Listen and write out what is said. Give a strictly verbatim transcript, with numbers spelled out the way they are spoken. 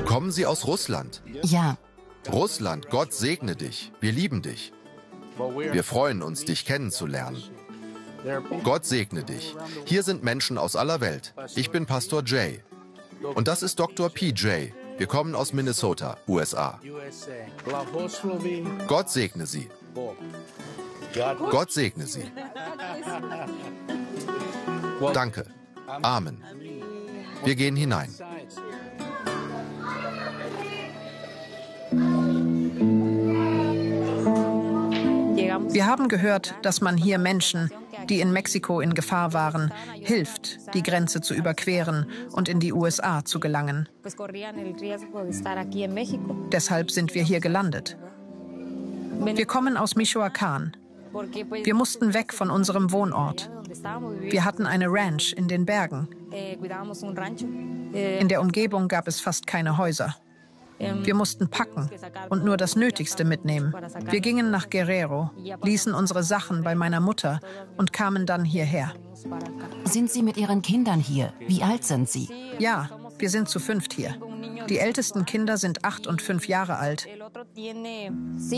Kommen Sie aus Russland? Ja. Russland, Gott segne dich. Wir lieben dich. Wir freuen uns, dich kennenzulernen. Gott segne dich. Hier sind Menschen aus aller Welt. Ich bin Pastor Jay. Und das ist Doktor P J. Wir kommen aus Minnesota, U S A. Gott segne Sie. Gott segne Sie. Danke. Amen. Wir gehen hinein. Wir haben gehört, dass man hier Menschen, die in Mexiko in Gefahr waren, hilft, die Grenze zu überqueren und in die U S A zu gelangen. Deshalb sind wir hier gelandet. Wir kommen aus Michoacán. Wir mussten weg von unserem Wohnort. Wir hatten eine Ranch in den Bergen. In der Umgebung gab es fast keine Häuser. Wir mussten packen und nur das Nötigste mitnehmen. Wir gingen nach Guerrero, ließen unsere Sachen bei meiner Mutter und kamen dann hierher. Sind Sie mit Ihren Kindern hier? Wie alt sind Sie? Ja, wir sind zu fünft hier. Die ältesten Kinder sind acht und fünf Jahre alt.